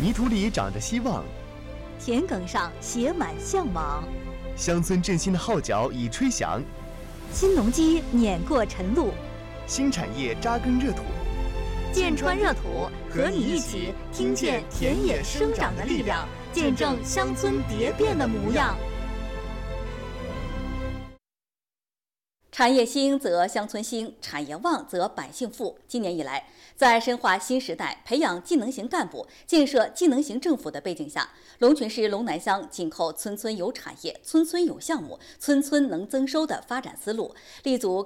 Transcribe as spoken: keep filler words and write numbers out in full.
泥土里长着希望， 田埂上写满向往。 乡村振兴的号角已吹响， 新农机碾过晨露， 新产业扎根热土。 剑川热土和你一起听见田野生长的力量，见证乡村蝶变的模样。 产业兴则乡村兴，产业旺则百姓富。今年以来，在深化新时代、培养技能型干部、建设技能型政府的背景下，龙泉市龙南乡紧扣村村有产业、村村有项目、村村能增收的发展思路，立足